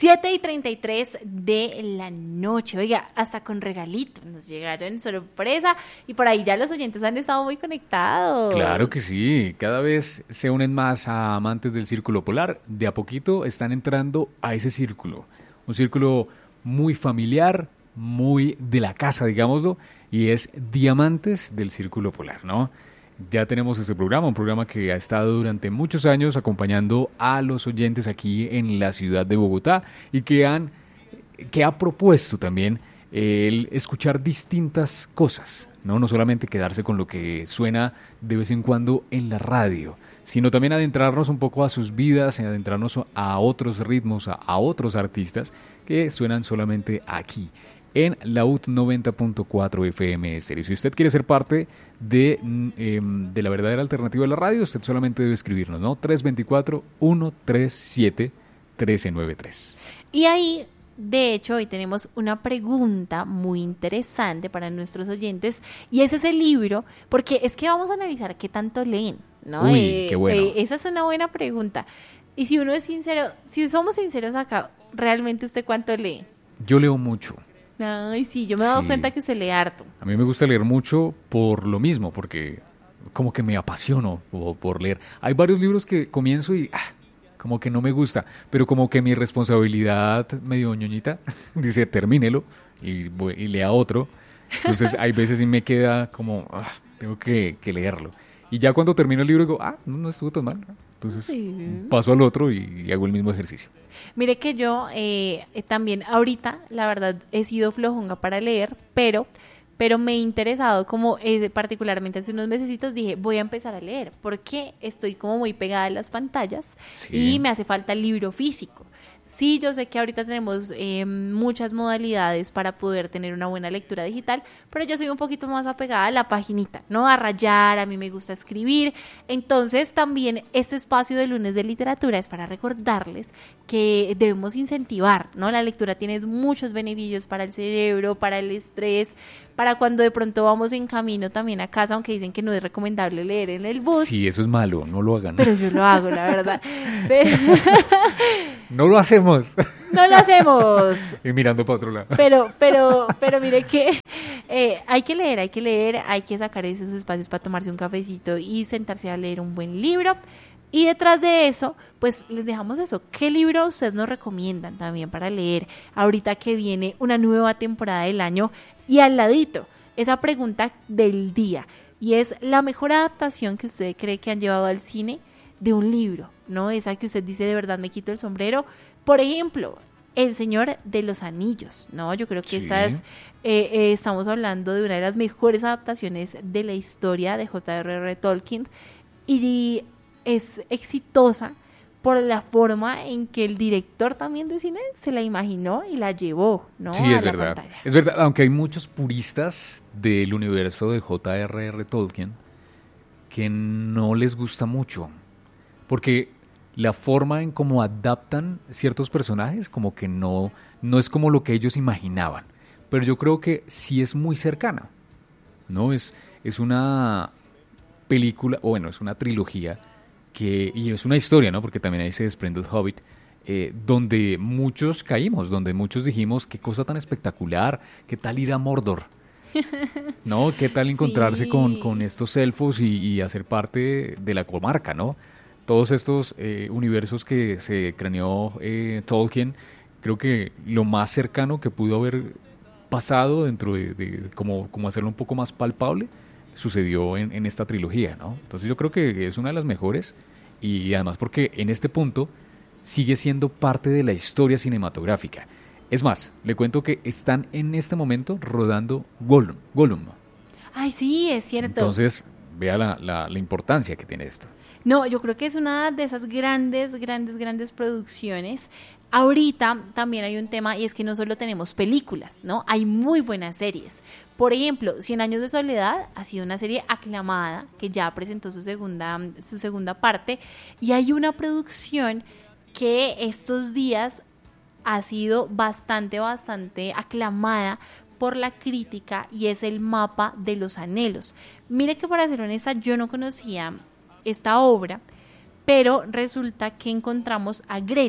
7:33 de la noche. Oiga, hasta con regalitos nos llegaron, sorpresa. Y por ahí ya los oyentes han estado muy conectados. Claro que sí, cada vez se unen más a amantes del Círculo Polar. De a poquito están entrando a ese círculo. Un círculo muy familiar, muy de la casa, digámoslo, y es Diamantes del Círculo Polar, ¿no? Ya tenemos este programa, un programa que ha estado durante muchos años acompañando a los oyentes aquí en la ciudad de Bogotá y que ha propuesto también el escuchar distintas cosas, ¿no? No solamente quedarse con lo que suena de vez en cuando en la radio, sino también adentrarnos un poco a sus vidas, adentrarnos a otros ritmos, a otros artistas que suenan solamente aquí, en la UT 90.4 FM Estéreo. Si usted quiere ser parte de la verdadera alternativa de la radio, usted solamente debe escribirnos, ¿no? 324-137-1393. Y ahí, de hecho, hoy tenemos una pregunta muy interesante para nuestros oyentes, y ese es el libro, porque es que vamos a analizar qué tanto leen, ¿no? Uy, qué bueno. Esa es una buena pregunta. Y si uno es sincero, si somos sinceros acá, ¿realmente usted cuánto lee? Yo leo mucho. Ay, sí, yo me he dado cuenta que usted lee harto. A mí me gusta leer mucho por lo mismo, porque como que me apasiono por leer. Hay varios libros que comienzo y como que no me gusta, pero como que mi responsabilidad medio ñoñita dice termínelo y lea otro. Entonces hay veces sí me queda como, tengo que leerlo. Y ya cuando termino el libro digo, no estuvo tan mal. Entonces paso al otro y hago el mismo ejercicio. Mire que yo también ahorita, la verdad, he sido flojonga para leer, pero me he interesado como particularmente hace unos mesecitos dije, voy a empezar a leer, porque estoy como muy pegada a las pantallas y me hace falta el libro físico. Sí, yo sé que ahorita tenemos muchas modalidades para poder tener una buena lectura digital, pero yo soy un poquito más apegada a la paginita, ¿no? A rayar, a mí me gusta escribir. Entonces, también este espacio de Lunes de Literatura es para recordarles que debemos incentivar, ¿no? La lectura tiene muchos beneficios para el cerebro, para el estrés, para cuando de pronto vamos en camino también a casa, aunque dicen que no es recomendable leer en el bus. Sí, eso es malo, no lo hagan. Pero yo lo hago, la verdad. No lo hacemos. No lo hacemos. Y mirando para otro lado. Pero mire que hay que leer, hay que sacar esos espacios para tomarse un cafecito y sentarse a leer un buen libro. Y detrás de eso, pues les dejamos eso. ¿Qué libro ustedes nos recomiendan también para leer ahorita que viene una nueva temporada del año? Y al ladito, esa pregunta del día. Y es la mejor adaptación que usted cree que han llevado al cine de un libro, ¿no? Esa que usted dice, de verdad me quito el sombrero. Por ejemplo, El Señor de los Anillos, ¿no? Yo creo que esta es, estamos hablando de una de las mejores adaptaciones de la historia de J.R.R. Tolkien y es exitosa por la forma en que el director también de cine se la imaginó y la llevó, ¿no? Sí, es verdad. Pantalla. Es verdad, aunque hay muchos puristas del universo de J.R.R. Tolkien que no les gusta mucho, porque la forma en cómo adaptan ciertos personajes como que no es como lo que ellos imaginaban, pero yo creo que sí es muy cercana, ¿no? Es una película, o bueno, es una trilogía y es una historia, ¿no? Porque también ahí se desprende el Hobbit, donde muchos caímos, donde muchos dijimos, qué cosa tan espectacular, qué tal ir a Mordor, ¿no? Qué tal encontrarse con estos elfos y hacer parte de la comarca, ¿no? Todos estos universos que se craneó Tolkien, creo que lo más cercano que pudo haber pasado dentro de como hacerlo un poco más palpable, sucedió en esta trilogía, ¿no? Entonces yo creo que es una de las mejores y además porque en este punto sigue siendo parte de la historia cinematográfica. Es más, le cuento que están en este momento rodando Gollum. Ay, sí, es cierto. Entonces, vea la importancia que tiene esto. No, yo creo que es una de esas grandes producciones. Ahorita también hay un tema y es que no solo tenemos películas, ¿no? Hay muy buenas series. Por ejemplo, 100 años de soledad ha sido una serie aclamada que ya presentó su segunda parte y hay una producción que estos días ha sido bastante aclamada por la crítica y es El mapa de los anhelos. Mire que para ser honesta yo no conocía esta obra, pero resulta que encontramos a Greta.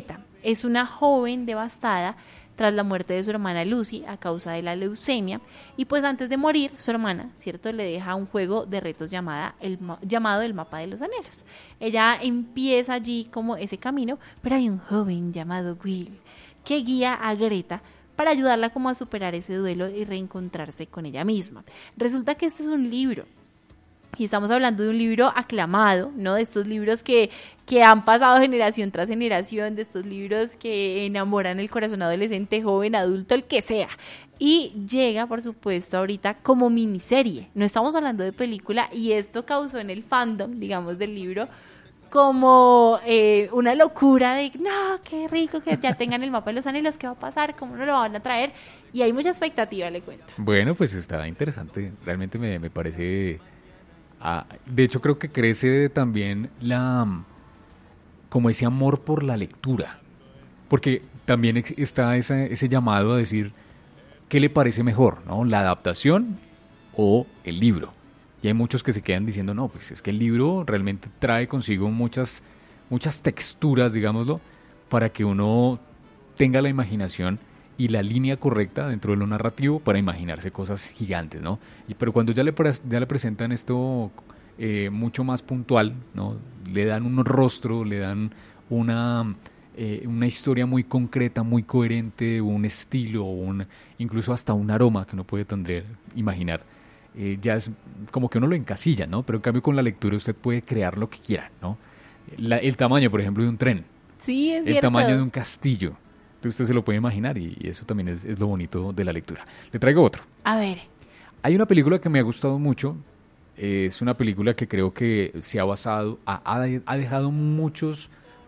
es una joven devastada tras la muerte de su hermana Lucy a causa de la leucemia, y pues antes de morir su hermana, ¿cierto?, le deja un juego de retos llamado el Mapa de los Anhelos. Ella empieza allí como ese camino, pero hay un joven llamado Will que guía a Greta para ayudarla como a superar ese duelo y reencontrarse con ella misma. Resulta que este es un libro, y estamos hablando de un libro aclamado, ¿no? De estos libros que han pasado generación tras generación, de estos libros que enamoran el corazón adolescente, joven, adulto, el que sea. Y llega, por supuesto, ahorita como miniserie. No estamos hablando de película, y esto causó en el fandom, digamos, del libro, como una locura de, no, qué rico que ya tengan el Mapa de los Anhelos, ¿qué va a pasar? ¿Cómo no lo van a traer? Y hay mucha expectativa, le cuento. Bueno, pues está interesante. Realmente me parece... de hecho, creo que crece también como ese amor por la lectura. Porque también está ese llamado a decir, ¿qué le parece mejor, ¿no? ¿La adaptación o el libro? Y hay muchos que se quedan diciendo, no, pues es que el libro realmente trae consigo muchas texturas, digámoslo, para que uno tenga la imaginación y la línea correcta dentro de lo narrativo para imaginarse cosas gigantes, ¿no? Pero cuando ya le presentan esto mucho más puntual, ¿no? Le dan un rostro, le dan una historia muy concreta, muy coherente, un estilo, incluso hasta un aroma que uno puede imaginar. Ya es como que uno lo encasilla, ¿no? Pero en cambio con la lectura usted puede crear lo que quiera, ¿no? El tamaño, por ejemplo, de un tren. Sí, es cierto. El tamaño de un castillo. Entonces usted se lo puede imaginar, y eso también es lo bonito de la lectura. Le traigo otro. A ver. Hay una película que me ha gustado mucho. Es una película que creo que se ha basado, ha dejado muchas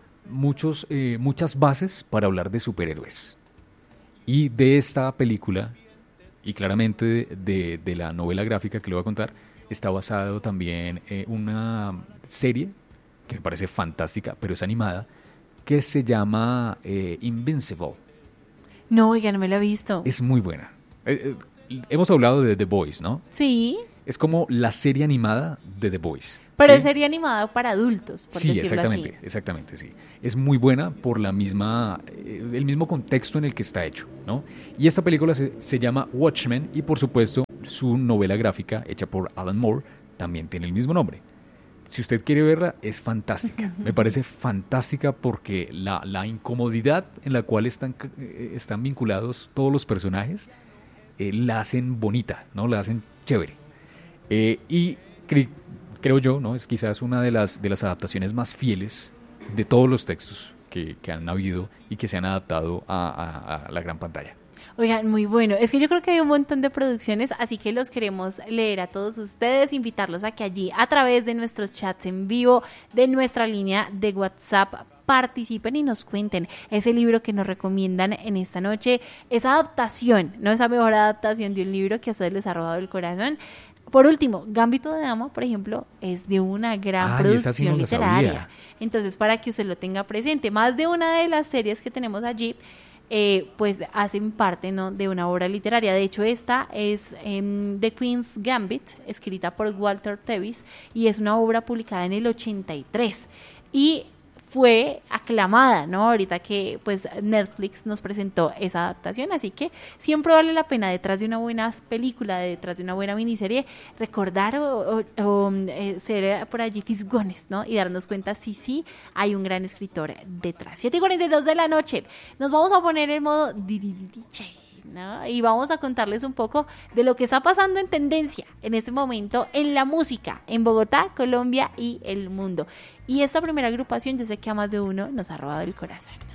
bases para hablar de superhéroes. Y de esta película, y claramente de la novela gráfica que le voy a contar, está basado también una serie que me parece fantástica, pero es animada, que se llama Invincible. No, oiga, no me la he visto. Es muy buena. Hemos hablado de The Boys, ¿no? Sí. Es como la serie animada de The Boys. Pero ¿sí? es serie animada para adultos, por decirlo así. Exactamente, sí. Es muy buena por el mismo contexto en el que está hecho, ¿no? Y esta película se llama Watchmen, y por supuesto su novela gráfica hecha por Alan Moore también tiene el mismo nombre. Si usted quiere verla, es fantástica. Me parece fantástica porque la incomodidad en la cual están vinculados todos los personajes la hacen bonita, ¿no? La hacen chévere. Y creo yo, ¿no? Es quizás una de las adaptaciones más fieles de todos los textos que han habido y que se han adaptado a la gran pantalla. Oigan, muy bueno. Es que yo creo que hay un montón de producciones, así que los queremos leer a todos ustedes, invitarlos a que allí, a través de nuestros chats en vivo, de nuestra línea de WhatsApp, participen y nos cuenten ese libro que nos recomiendan en esta noche, esa adaptación, ¿no? Esa mejor adaptación de un libro que a ustedes les ha robado el corazón. Por último, Gambito de Dama, por ejemplo, es de una gran producción literaria. Entonces, para que usted lo tenga presente, más de una de las series que tenemos allí, pues hacen parte, ¿no?, de una obra literaria. De hecho, esta es The Queen's Gambit, escrita por Walter Tevis, y es una obra publicada en el 83. Y fue aclamada, ¿no? Ahorita que pues Netflix nos presentó esa adaptación, así que siempre vale la pena, detrás de una buena película, detrás de una buena miniserie, recordar o ser por allí fisgones, ¿no? Y darnos cuenta si sí hay un gran escritor detrás. 7:42 de la noche, nos vamos a poner en modo DJ, ¿no? Y vamos a contarles un poco de lo que está pasando en tendencia en este momento en la música en Bogotá, Colombia y el mundo. Y esta primera agrupación, yo sé que a más de uno nos ha robado el corazón.